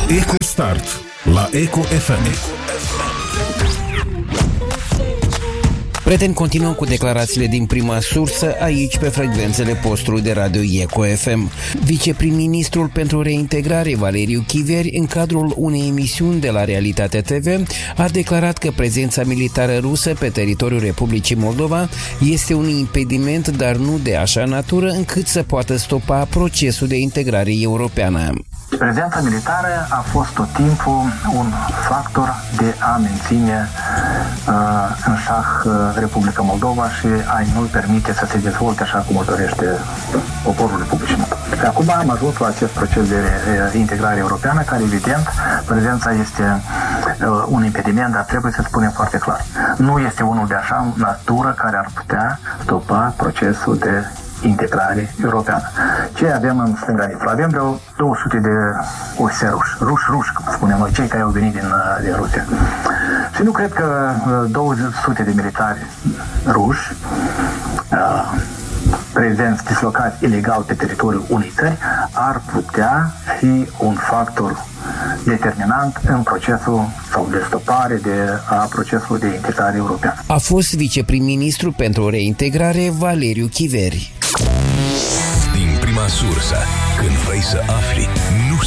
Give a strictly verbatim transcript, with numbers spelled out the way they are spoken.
EcoStart la Eco F M. Prieteni, continuăm cu declarațiile din prima sursă aici pe frecvențele postului de radio Eco F M. Viceprim-ministrul pentru reintegrare Valeriu Chiveri, în cadrul unei emisiuni de la Realitate T V, a declarat că prezența militară rusă pe teritoriul Republicii Moldova este un impediment, dar nu de așa natură încât să poată stopa procesul de integrare europeană. Prezența militară a fost tot timpul un factor de a menține uh, în șah uh, Republica Moldova și a nu-i permite să se dezvolte așa cum o dorește poporul Republicii Moldova. Acum am ajuns la acest proces de uh, integrare europeană, care evident prezența este uh, un impediment, dar trebuie să spunem foarte clar. Nu este unul de așa natură care ar putea stopa procesul de integrare europeană. Ce avem în stânga Niflu? Avem vreo două sute de ofițeri ruși, ruși, ruși, cum spunem noi, cei care au venit din, din Rusia. Și nu cred că două sute de militari ruși uh, prezenți, dislocați ilegal pe teritoriul unei țări ar putea fi un factor determinant în procesul sau de stopare de, a procesului de integrare europeană. A fost viceprim-ministru pentru reintegrare Valeriu Chiveri. Din prima sursă, când vrei să afli